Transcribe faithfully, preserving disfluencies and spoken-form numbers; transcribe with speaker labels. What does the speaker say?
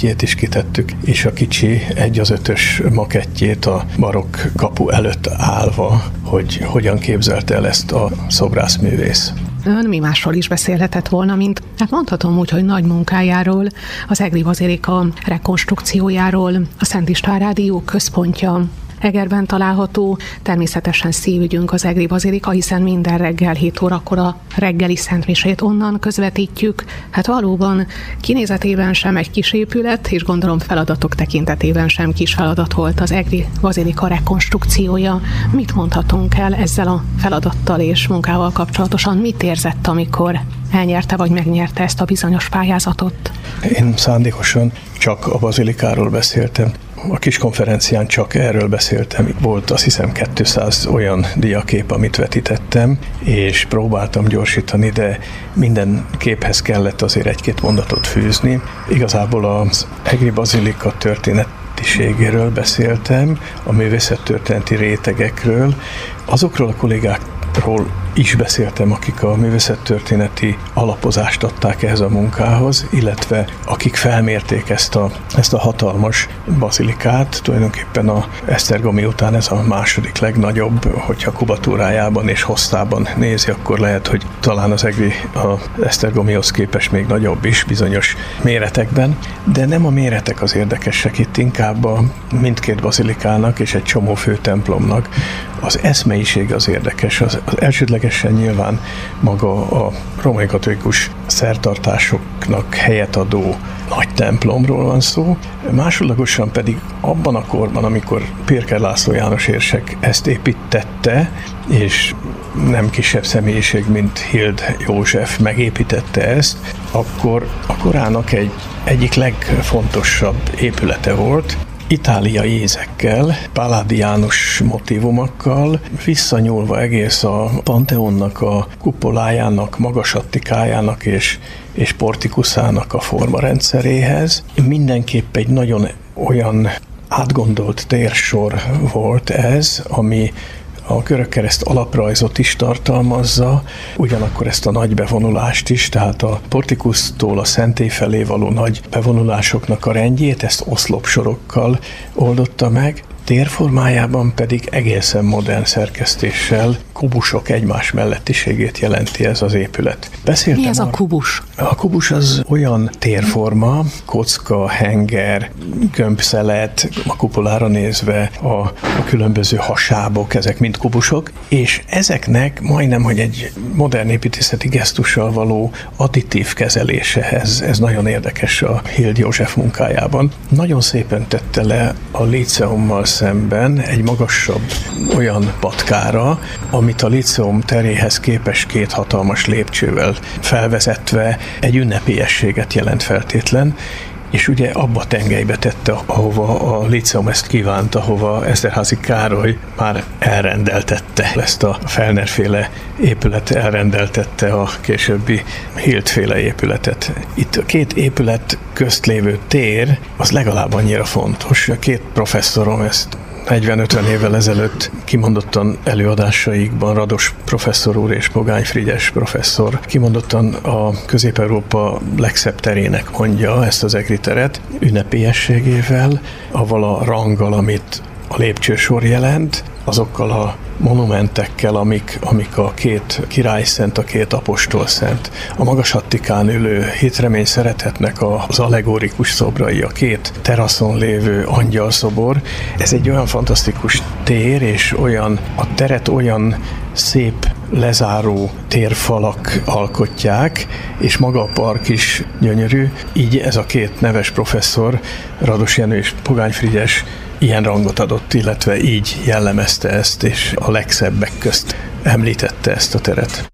Speaker 1: makettjét is kitettük, és a kicsi egy az ötös makettjét a barokk kapu előtt állva, hogy hogyan képzelte el ezt a szobrászművész.
Speaker 2: Ön mi másról is beszélhetett volna, mint, hát mondhatom úgy, hogy nagy munkájáról, az Egri Bazilika rekonstrukciójáról, a Szent István Rádió központja Egerben található, természetesen szívügyünk az Egri Bazilika, hiszen minden reggel hét órakor a reggeli szentmisét onnan közvetítjük. Hát valóban kinézetében sem egy kis épület, és gondolom feladatok tekintetében sem kis feladat volt az Egri Bazilika rekonstrukciója. Mit mondhatunk el ezzel a feladattal és munkával kapcsolatosan? Mit érzett, amikor elnyerte vagy megnyerte ezt a bizonyos pályázatot?
Speaker 1: Én szándékosan csak a bazilikáról beszéltem. A kis konferencián csak erről beszéltem. Volt azt hiszem kétszáz olyan diakép, amit vetítettem, és próbáltam gyorsítani, de minden képhez kellett azért egy-két mondatot fűzni. Igazából az Egri Bazilika történetiségéről beszéltem, a művészettörténeti rétegekről, azokról a kollégákról is beszéltem, akik a művészettörténeti alapozást adták ehhez a munkához, illetve akik felmérték ezt a, ezt a hatalmas bazilikát. Tulajdonképpen a esztergomi után ez a második legnagyobb, hogyha kubatúrájában és hosszában nézi, akkor lehet, hogy talán az Egri a esztergomihoz képest még nagyobb is bizonyos méretekben, de nem a méretek az érdekesek itt, inkább a mindkét bazilikának és egy csomó főtemplomnak az eszmeiség az érdekes. Az, az elsődlegesen nyilván maga a római katolikus szertartásoknak helyet adó nagy templomról van szó, másodlagosan pedig abban a korban, amikor Pirker László János érsek ezt építette, és nem kisebb személyiség, mint Hild József megépítette ezt, akkor a korának egy, egyik legfontosabb épülete volt, itáliai ízekkel, palladiánus motívumokkal, visszanyúlva egész a Panteonnak a kupolájának, magasattikájának és, és portikuszának a formarendszeréhez. Mindenképp egy nagyon olyan átgondolt térsor volt ez, ami a Görögkereszt alaprajzot is tartalmazza, ugyanakkor ezt a nagy bevonulást is, tehát a portikusztól a szentély felé való nagy bevonulásoknak a rendjét, ezt oszlopsorokkal oldotta meg, térformájában pedig egészen modern szerkesztéssel, kubusok egymás mellettiségét jelenti ez az épület. Beszéltem
Speaker 2: Mi ez a
Speaker 1: ar-
Speaker 2: kubus?
Speaker 1: A kubus az olyan térforma, kocka, henger, gömbszelet, a kupolára nézve a, a különböző hasábok, ezek mind kubusok, és ezeknek majdnem, hogy egy modern építészeti gesztussal való additív kezelése, ez, ez nagyon érdekes a Hild József munkájában. Nagyon szépen tette le a líceummal szemben egy magasabb olyan patkára, amit a líceum teréhez képest két hatalmas lépcsővel felvezetve egy ünnepélyességet jelent feltétlen, és ugye abba tengelybe tette, ahova a líceum ezt kívánt, ahova Eszterházy Károly már elrendeltette ezt a Fellner-féle épület, elrendeltette a későbbi Hild-féle épületet. Itt a két épület közt lévő tér, az legalább annyira fontos. A két professzorom ezt negyven-ötven évvel ezelőtt kimondottan előadásaikban Rados professzor úr és Pogány Frigyes professzor kimondottan a Közép-Európa legszebb terének mondja ezt az Egri teret, ünnepélyességével, avval a ranggal, amit a lépcsősor jelent, azokkal a monumentekkel, amik, amik a két királyszent, a két apostolszent, a magasattikán ülő hitremény szeretetnek az allegorikus szobrai, a két teraszon lévő angyalszobor. Ez egy olyan fantasztikus tér, és olyan, a teret olyan szép lezáró térfalak alkotják, és maga a park is gyönyörű. Így ez a két neves professzor, Rados Jenő és Pogány Frigyes ilyen rangot adott, illetve így jellemezte ezt, és a legszebbek közt említette ezt a teret.